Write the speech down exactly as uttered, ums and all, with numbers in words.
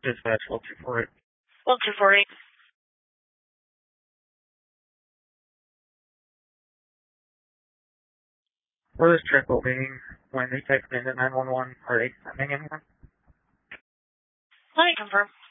Dispatch, twelve two four eight. twelve two four eight. For this triple being, when they text in at nine one one, are they sending anyone? Let me confirm.